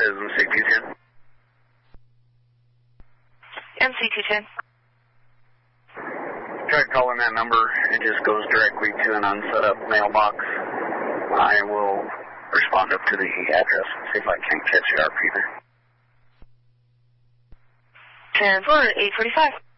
is MC210. MC210. Try calling that number. It just goes directly to an unset up mailbox. I will respond up to the address and see if I can catch it up either. 10-4, 845.